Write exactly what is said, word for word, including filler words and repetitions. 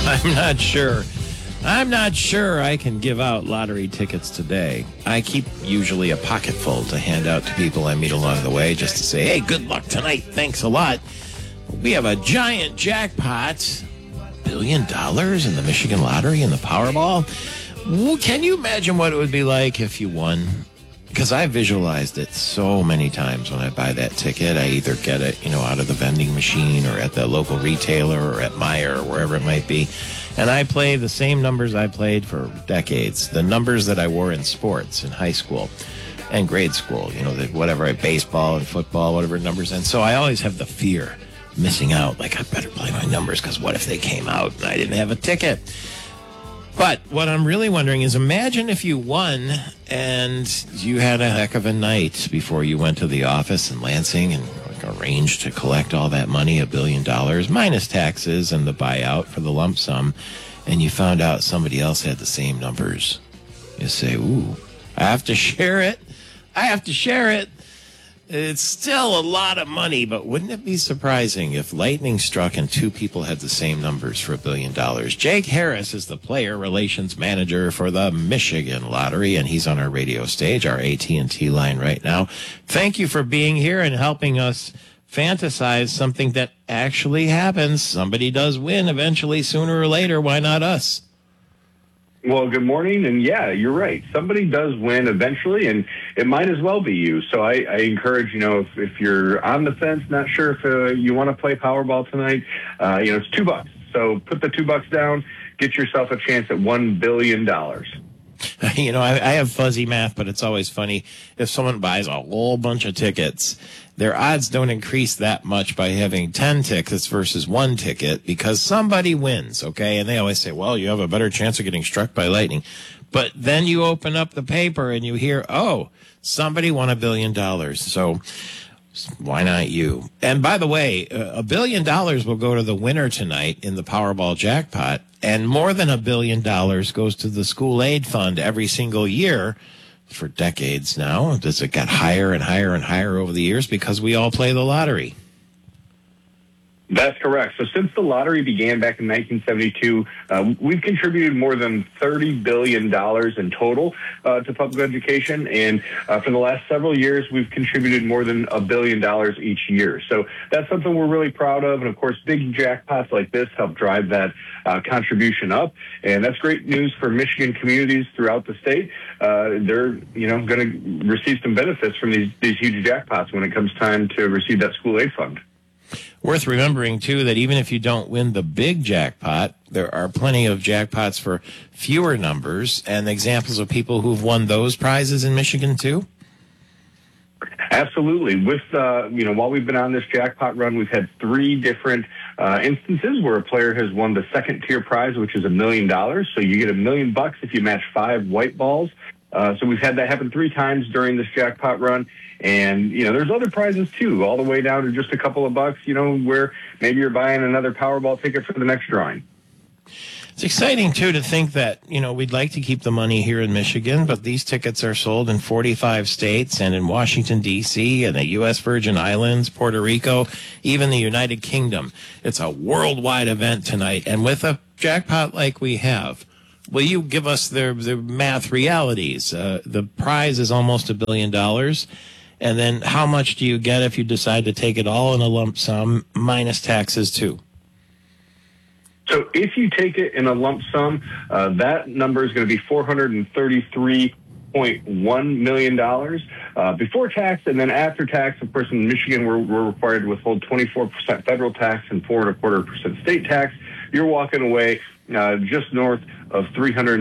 I'm not sure. I'm not sure I can give out lottery tickets today. I keep usually a pocket full to hand out to people I meet along the way just to say, hey, good luck tonight. Thanks a lot. We have a giant jackpot, billion dollars in the Michigan lottery and the Powerball. Can you imagine what it would be like if you won? Because I visualized it so many times when I buy that ticket. I either get it, you know, out of the vending machine or at the local retailer or at Meijer or wherever it might be. And I play the same numbers I played for decades, the numbers that I wore in sports in high school and grade school, you know, the, whatever, baseball and football, whatever numbers. And so I always have the fear of missing out. Like, I better play my numbers because what if they came out and I didn't have a ticket? But what I'm really wondering is, imagine if you won and you had a heck of a night before you went to the office in Lansing and like, arranged to collect all that money, a billion dollars, minus taxes and the buyout for the lump sum, and you found out somebody else had the same numbers. You say, ooh, I have to share it. I have to share it. It's still a lot of money, but wouldn't it be surprising if lightning struck and two people had the same numbers for a billion dollars? Jake Harris is the player relations manager for the Michigan Lottery, and he's on our radio stage, our A T and T line right now. Thank you for being here and helping us fantasize something that actually happens. Somebody does win eventually, sooner or later. Why not us? Well, good morning. And yeah, you're right. Somebody does win eventually, and it might as well be you. So I, I encourage, you know, if, if you're on the fence, not sure if uh, you want to play Powerball tonight, uh, you know, it's two bucks. So put the two bucks down, get yourself a chance at one billion dollars. You know, I, I have fuzzy math, but it's always funny. If someone buys a whole bunch of tickets, their odds don't increase that much by having ten tickets versus one ticket because somebody wins, okay? And they always say, well, you have a better chance of getting struck by lightning. But then you open up the paper and you hear, oh, somebody won a billion dollars. So why not you? And by the way, a billion dollars will go to the winner tonight in the Powerball jackpot, and more than a billion dollars goes to the school aid fund every single year for decades now. Does it got higher and higher and higher over the years because we all play the lottery? That's correct. So since the lottery began back in nineteen seventy-two, uh, we've contributed more than thirty billion dollars in total uh, to public education. And uh, for the last several years, we've contributed more than a billion dollars each year. So that's something we're really proud of. And of course, big jackpots like this help drive that uh, contribution up. And that's great news for Michigan communities throughout the state. Uh, they're, you know, going to receive some benefits from these, these huge jackpots when it comes time to receive that school aid fund. Worth remembering, too, that even if you don't win the big jackpot, there are plenty of jackpots for fewer numbers and examples of people who've won those prizes in Michigan, too? Absolutely. With, uh, you know, while we've been on this jackpot run, we've had three different uh, instances where a player has won the second tier prize, which is a million dollars. So you get a million bucks if you match five white balls. Uh, so we've had that happen three times during this jackpot run. And, you know, there's other prizes, too, all the way down to just a couple of bucks, you know, where maybe you're buying another Powerball ticket for the next drawing. It's exciting, too, to think that, you know, we'd like to keep the money here in Michigan, but these tickets are sold in forty-five states and in Washington, D C, and the U S Virgin Islands, Puerto Rico, even the United Kingdom. It's a worldwide event tonight. And with a jackpot like we have, will you give us the, the math realities? Uh, the prize is almost a billion dollars. And then how much do you get if you decide to take it all in a lump sum minus taxes, too? So if you take it in a lump sum, uh, that number is going to be four hundred thirty-three point one million dollars uh, before tax. And then after tax, of course, in Michigan, we're, we're required to withhold twenty-four percent federal tax and four and a quarter percent state tax. You're walking away uh, just north of three hundred